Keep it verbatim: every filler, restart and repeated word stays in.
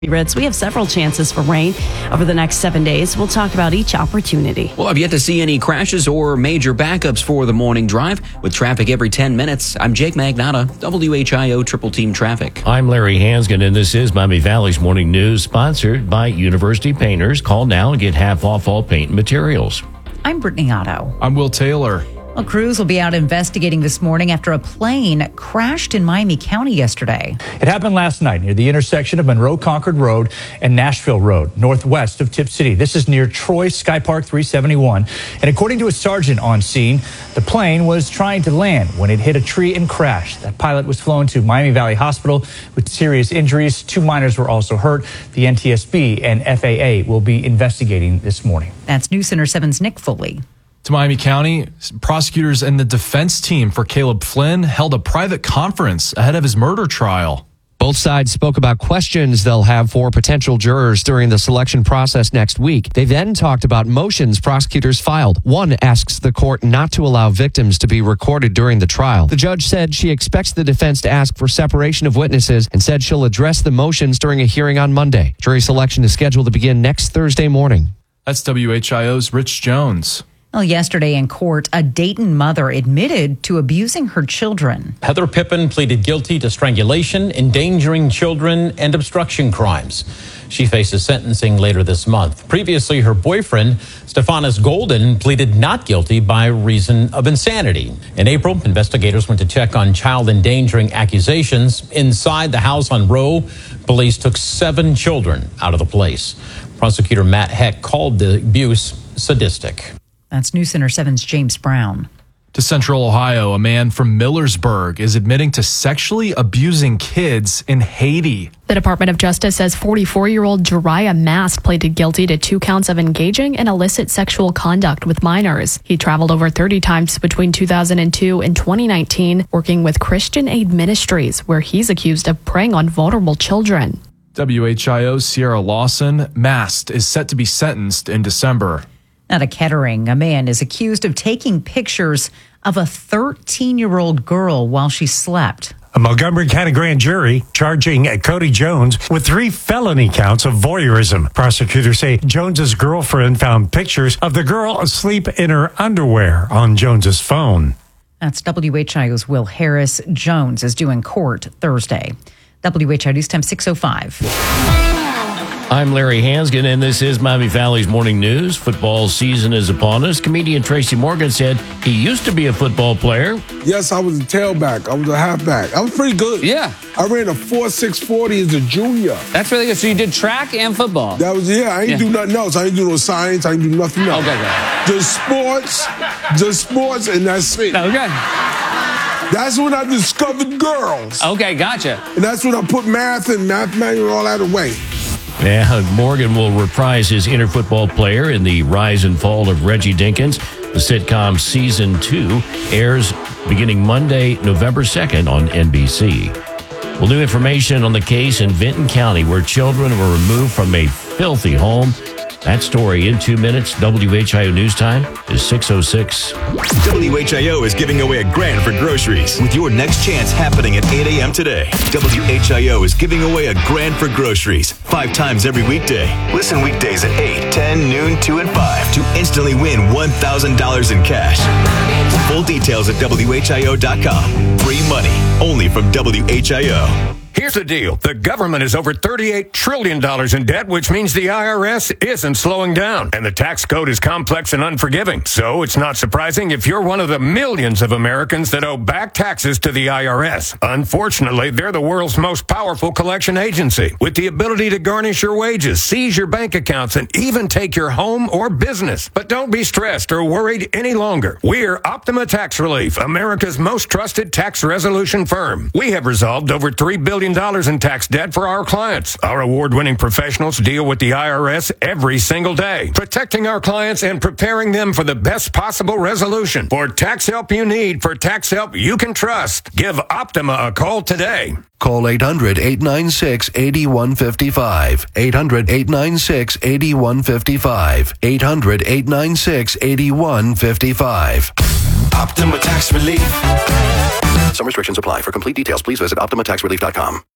Ritz, we have several chances for rain over the next seven days. We'll talk about each opportunity. Well, I've yet to see any crashes or major backups for the morning drive with traffic every ten minutes. I'm Jake Magnotta, W H I O Triple Team Traffic. I'm Larry Hansgen, and this is Miami Valley's Morning News, sponsored by University Painters. Call now and get half off all paint materials. I'm Brittany Otto. I'm Will Taylor. Well, crews will be out investigating this morning after a plane crashed in Miami County yesterday. It happened last night near the intersection of Monroe Concord Road and Nashville Road, northwest of Tip City. This is near Troy Sky Park three seventy-one. And according to a sergeant on scene, the plane was trying to land when it hit a tree and crashed. That pilot was flown to Miami Valley Hospital with serious injuries. Two minors were also hurt. The N T S B and F A A will be investigating this morning. That's News Center seven's Nick Foley. To Miami County, prosecutors and the defense team for Caleb Flynn held a private conference ahead of his murder trial. Both sides spoke about questions they'll have for potential jurors during the selection process next week. They then talked about motions prosecutors filed. One asks the court not to allow victims to be recorded during the trial. The judge said she expects the defense to ask for separation of witnesses and said she'll address the motions during a hearing on Monday. Jury selection is scheduled to begin next Thursday morning. That's W H I O's Rich Jones. Well, yesterday in court, a Dayton mother admitted to abusing her children. Heather Pippin pleaded guilty to strangulation, endangering children, and obstruction crimes. She faces sentencing later this month. Previously, her boyfriend, Stephanus Golden, pleaded not guilty by reason of insanity. In April, investigators went to check on child endangering accusations. Inside the house on Roe, police took seven children out of the place. Prosecutor Matt Heck called the abuse sadistic. That's News Center seven's James Brown. To Central Ohio, a man from Millersburg is admitting to sexually abusing kids in Haiti. The Department of Justice says forty-four-year-old Jariah Mast pleaded guilty to two counts of engaging in illicit sexual conduct with minors. He traveled over thirty times between two thousand two and twenty nineteen, working with Christian Aid Ministries, where he's accused of preying on vulnerable children. W H I O's Sierra Lawson. Mast is set to be sentenced in December. Out of Kettering, a man is accused of taking pictures of a thirteen-year-old girl while she slept. A Montgomery County grand jury charging Cody Jones with three felony counts of voyeurism. Prosecutors say Jones's girlfriend found pictures of the girl asleep in her underwear on Jones's phone. That's W H I O's Will Harris. Jones is due in court Thursday. W H I O News Time six oh five. I'm Larry Hansgen, and this is Miami Valley's Morning News. Football season is upon us. Comedian Tracy Morgan said he used to be a football player. Yes, I was a tailback. I was a halfback. I was pretty good. Yeah. I ran a four six forty as a junior. That's really good. So you did track and football? That was, yeah. I ain't yeah. do nothing else. I ain't do no science. I ain't do nothing else. Okay, okay. Just sports, just sports, and that's it. Okay. That's when I discovered girls. Okay, gotcha. And that's when I put math and mathematics and all that away. Yeah, Morgan will reprise his inner football player in The Rise and Fall of Reggie Dinkins. The sitcom Season two airs beginning Monday, November second on N B C. Well, new information on the case in Vinton County where children were removed from a filthy home. That story in two minutes. W H I O News Time is six oh six. W H I O is giving away a grand for groceries with your next chance happening at eight a.m. today. W H I O is giving away a grand for groceries five times every weekday. Listen weekdays at eight, ten, noon, two, and five to instantly win one thousand dollars in cash. Full details at W H I O dot com. Free money only from W H I O. Here's the deal. The government is over thirty-eight trillion dollars in debt, which means the I R S isn't slowing down. And the tax code is complex and unforgiving. So it's not surprising if you're one of the millions of Americans that owe back taxes to the I R S. Unfortunately, they're the world's most powerful collection agency with the ability to garnish your wages, seize your bank accounts, and even take your home or business. But don't be stressed or worried any longer. We're Optima Tax Relief, America's most trusted tax resolution firm. We have resolved over three billion dollars in tax debt for our clients. Our award-winning professionals deal with the I R S every single day, protecting our clients and preparing them for the best possible resolution. For tax help you need, for tax help you can trust, give Optima a call today. Call eight hundred, eight nine six, eight one five five. eight hundred, eight nine six, eight one five five. eight hundred, eight nine six, eight one five five. Optima Tax Relief. Some restrictions apply. For complete details, please visit Optima Tax Relief dot com.